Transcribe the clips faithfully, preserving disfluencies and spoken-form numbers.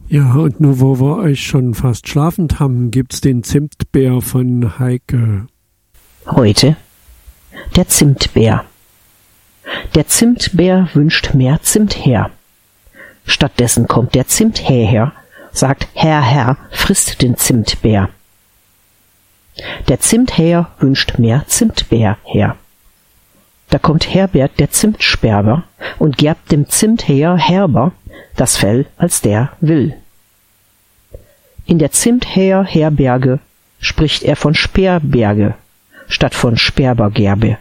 Ja, und nur wo wir euch schon fast schlafend haben, gibt's den Zimtbär von Heike. Heute der Zimtbär. Der Zimtbär wünscht mehr Zimt her. Stattdessen kommt der Zimthäher, sagt Herr, Herr, frisst den Zimtbär. Der Zimthäher wünscht mehr Zimtbär her. Da kommt Herbert der Zimtsperber und gerbt dem Zimthäher herber das Fell, als der will. In der Zimthäher Herberge spricht er von Sperrberge statt von Sperbergerbe.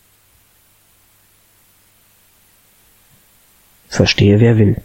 Verstehe, wer will.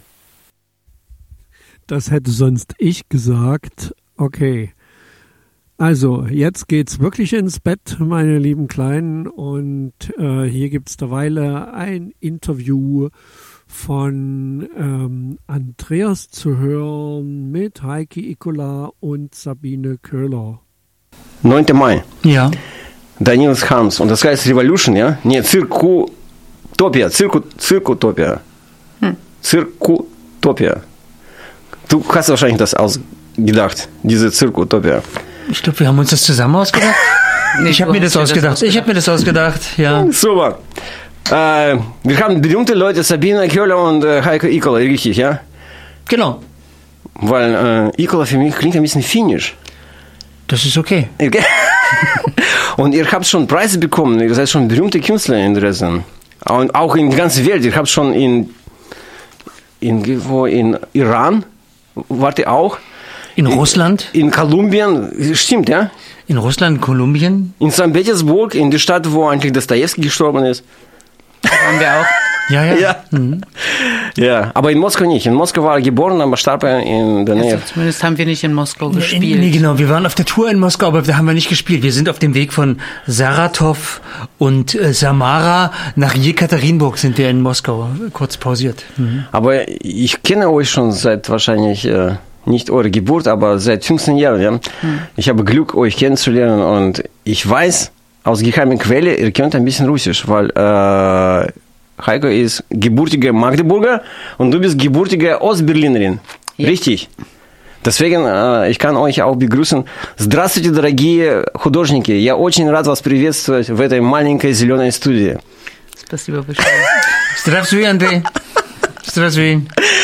Das hätte sonst ich gesagt. Okay. Also, jetzt geht's wirklich ins Bett, meine lieben Kleinen. Und äh, hier gibt's derweile ein Interview von ähm, Andreas zu hören mit Heike Icola und Sabine Köhler. neunter Mai. Ja. Daniels Harms. Und das heißt Revolution, ja? Nee, Zirkutopia. Zirku, Zirkutopia. Hm. Zirkutopia. Du hast wahrscheinlich das ausgedacht, diese Zirkutopia. Ich glaube, wir haben uns das zusammen ausgedacht. Nee, ich habe mir das ausgedacht. ausgedacht. Ich habe mir das ausgedacht, ja. Super. Äh, wir haben berühmte Leute, Sabine Köhler und äh, Heike Icola, richtig, ja? Genau. Weil äh, Icola für mich klingt ein bisschen finnisch. Das ist okay. Okay. Und ihr habt schon Preise bekommen, ihr seid schon berühmte Künstler in Dresden. Und auch in der ganzen Welt. Ihr habt schon in, in, wo, in Iran, wart ihr auch? In Russland? In, in Kolumbien, stimmt, ja? In Russland, Kolumbien? In Sankt Petersburg, in der Stadt, wo eigentlich Dostojewski gestorben ist. Da waren wir auch. Ja, ja. Ja. Mhm. Ja, aber in Moskau nicht. In Moskau war er geboren, aber starb er in der Nähe. Also zumindest haben wir nicht in Moskau gespielt. Nee, nee, genau. Wir waren auf der Tour in Moskau, aber da haben wir nicht gespielt. Wir sind auf dem Weg von Saratow und äh, Samara nach Jekaterinburg sind wir in Moskau kurz pausiert. Mhm. Aber ich kenne euch schon seit wahrscheinlich... Äh, nicht eure Geburt, aber seit fünfzehn Jahren. Ja? Hm. Ich habe Glück, euch kennenzulernen und ich weiß aus geheimer Quelle, ihr könnt ein bisschen Russisch, weil äh, Heike ist gebürtige Magdeburger und du bist gebürtige Ostberlinerin. Ja. Richtig. Deswegen, äh, ich kann euch auch begrüßen. Здравствуйте, дорогие художники. Я очень рад вас приветствовать в этой маленькой зеленой студии. Спасибо большое. Здравствуй, Андрей. Здравствуй.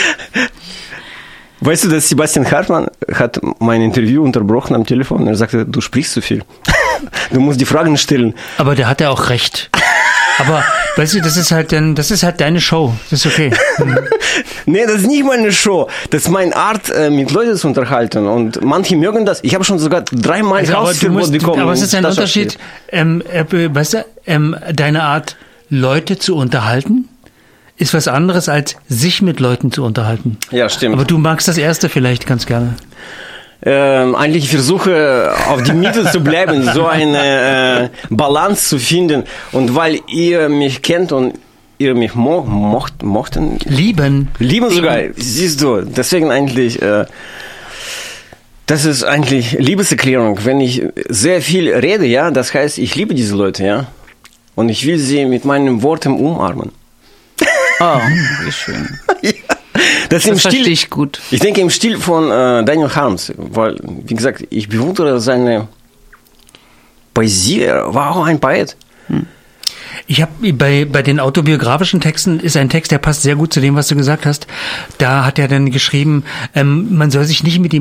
Weißt du, dass Sebastian Hartmann hat mein Interview unterbrochen am Telefon. Er sagte, du sprichst zu viel. Du musst die Fragen stellen. Aber der hat ja auch recht. Aber, weißt du, das ist halt dann, das ist halt deine Show. Das ist okay. Mhm. Nee, das ist nicht meine Show. Das ist meine Art, mit Leuten zu unterhalten. Und manche mögen das. Ich habe schon sogar dreimal also, Hausverbot bekommen. Aber es ist ein Unterschied, ähm, äh, weißt du, ähm, deine Art, Leute zu unterhalten, ist was anderes, als sich mit Leuten zu unterhalten. Ja, stimmt. Aber du magst das Erste vielleicht ganz gerne. Ähm, eigentlich versuche auf die Mitte zu bleiben, so eine äh, Balance zu finden. Und weil ihr mich kennt und ihr mich mo- mocht, mochten... Lieben. Lieben sogar, siehst du. Deswegen eigentlich... Äh, das ist eigentlich Liebeserklärung. Wenn ich sehr viel rede, ja, das heißt, ich liebe diese Leute, ja. Und ich will sie mit meinen Worten umarmen. Oh, wie schön. Ja, das das im Stil, verstehe ich gut. Ich denke im Stil von äh, Daniel Harms, weil, wie gesagt, ich bewundere seine Poesie. Er war auch ein Poet. Hm. Ich habe bei bei den autobiografischen Texten ist ein Text, der passt sehr gut zu dem, was du gesagt hast. Da hat er dann geschrieben, ähm, man soll sich nicht mit ihm